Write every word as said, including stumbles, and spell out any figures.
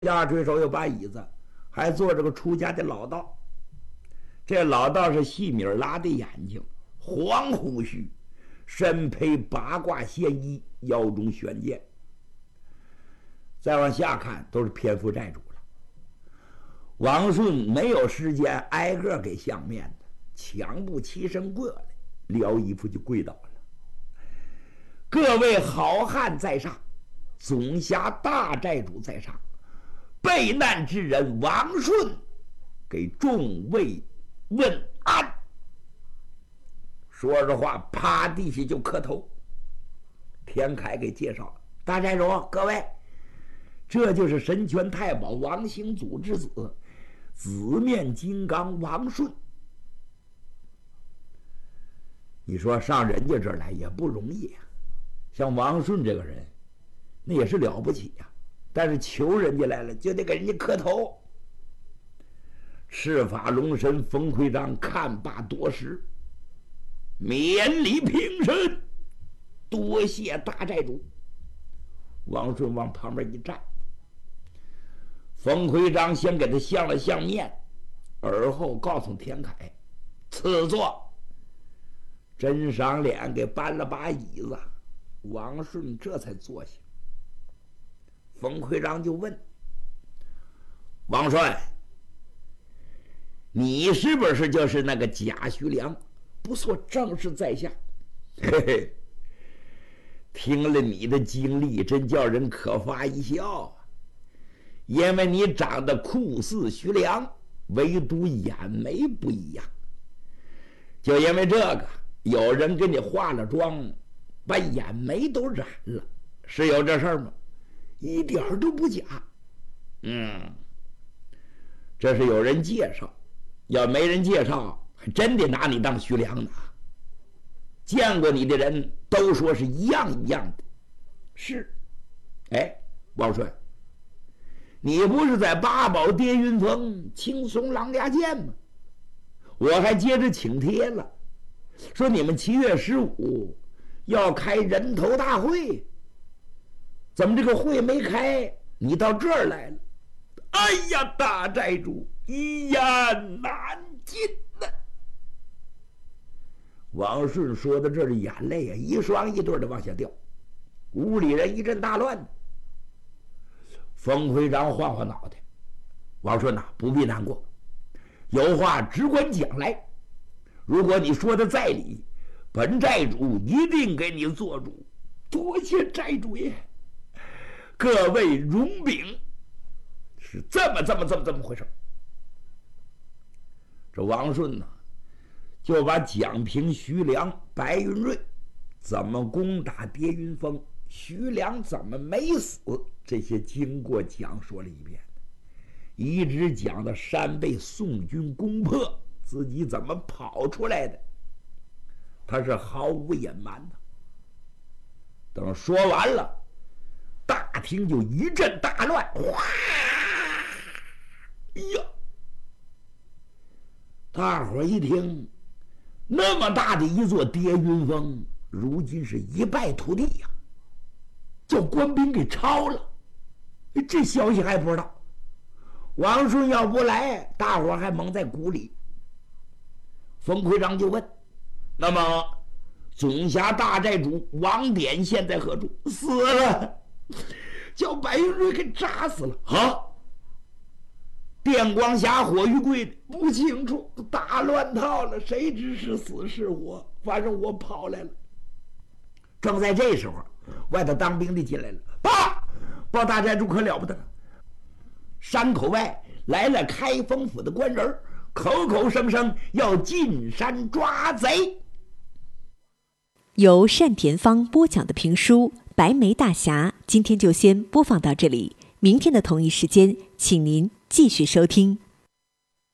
压锤手有把椅子，还坐着个出家的老道。这老道是细米拉的眼睛，黄胡须，身披八卦仙衣，腰中悬剑。再往下看，都是篇幅寨主了。王顺没有时间挨个给相面的，抢步起身过来，撩衣服就跪倒了。各位好汉在上，总辖大寨主在上，备难之人王顺给众位问安。说着话，趴地下就磕头。田凯给介绍了，大寨主各位，这就是神拳太保王兴祖之子，紫面金刚王顺。你说上人家这儿来也不容易啊，像王顺这个人那也是了不起呀、啊，但是求人家来了就得给人家磕头。赤发龙神冯奎章看罢多时，免礼平身，多谢大寨主。王顺往旁边一站，冯奎章先给他相了相面，而后告诉田凯赐座。真赏脸给搬了把椅子，王顺这才坐下。冯奎章就问王帅，你是不是就是那个贾徐良？不错，正是在下。嘿嘿，听了你的经历，真叫人可发一笑啊！因为你长得酷似徐良，唯独眼眉不一样。就因为这个，有人给你化了妆，把眼眉都染了，是有这事儿吗？一点都不假。嗯，这是有人介绍，要没人介绍，还真得拿你当徐良呢。见过你的人都说是一样一样的。是，哎，王顺，你不是在八宝跌云峰轻松狼牙剑吗？我还接着请帖了，说你们七月十五要开人头大会，怎么这个会没开，你到这儿来了？哎呀，大寨主一言难尽呐！王顺说到这儿，眼泪啊一双一对的往下掉，屋里人一阵大乱。冯奎章晃晃脑袋，王顺呐、啊，不必难过，有话只管讲来。如果你说的在理，本寨主一定给你做主。多谢寨主爷，各位荣禀。是这么这么这么这么回事。这王顺呢，就把蒋平、徐良、白云瑞怎么攻打跌云峰，徐良怎么没死，这些经过讲说了一遍，一直讲到山被宋军攻破，自己怎么跑出来的，他是毫无隐瞒的。等说完了，大厅就一阵大乱，哗！哎呀！大伙一听，那么大的一座跌云峰，如今是一败涂地呀、啊，叫官兵给抄了。这消息还不知道。王顺要不来，大伙还蒙在鼓里。冯奎章就问：“那么，总辖大寨主王典现在何处？”死了，叫白云瑞给扎死了。啊！电光侠火玉贵不清楚，大乱套了，谁知是死是活？反正我跑来了。正在这时候，外头当兵的进来了，报报大寨主可了不得了，山口外来了开封府的官人，口口声声要进山抓贼。 由单田芳播讲的评书《白眉大侠》，今天就先播放到这里，明天的同一时间，请您继续收听。